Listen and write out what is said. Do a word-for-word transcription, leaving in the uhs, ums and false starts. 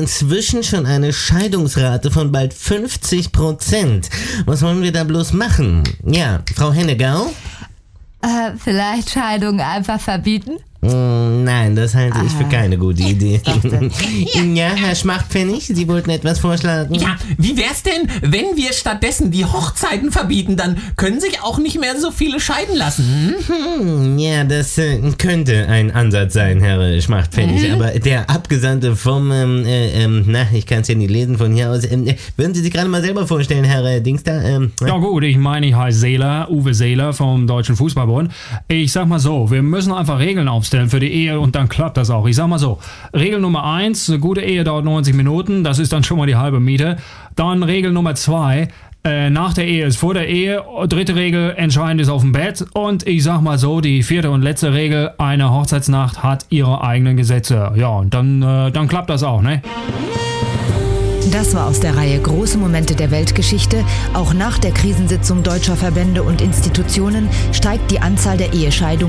inzwischen schon eine Scheidungsrate von bald fünfzig Prozent. Was wollen wir da bloß machen? Ja, Frau Hennegau? Äh, vielleicht Scheidung einfach verbieten? Nein, das halte ich für keine gute Idee. Ja. Ja, Herr Schmachtpfennig, Sie wollten etwas vorschlagen? Ja, wie wär's denn, wenn wir stattdessen die Hochzeiten verbieten? Dann können sich auch nicht mehr so viele scheiden lassen. Hm, ja, das äh, könnte ein Ansatz sein, Herr Schmachtpfennig. Mhm. Aber der Abgesandte vom, ähm, äh, ähm, na, ich kann es ja nicht lesen von hier aus. Ähm, würden Sie sich gerade mal selber vorstellen, Herr äh, Dings da? Ähm, ja gut, ich meine, ich heiße Seeler, Uwe Seeler vom Deutschen Fußballbund. Ich sag mal so, wir müssen einfach Regeln aufstellen für die Ehe und dann klappt das auch. Ich sag mal so, Regel Nummer eins, eine gute Ehe dauert neunzig Minuten, das ist dann schon mal die halbe Miete. Dann Regel Nummer zwei, äh, nach der Ehe ist vor der Ehe. Dritte Regel, entscheidend ist auf dem Bett. Und ich sag mal so, die vierte und letzte Regel, eine Hochzeitsnacht hat ihre eigenen Gesetze. Ja, und dann, äh, dann klappt das auch, ne? Das war aus der Reihe Große Momente der Weltgeschichte. Auch nach der Krisensitzung deutscher Verbände und Institutionen steigt die Anzahl der Ehescheidungen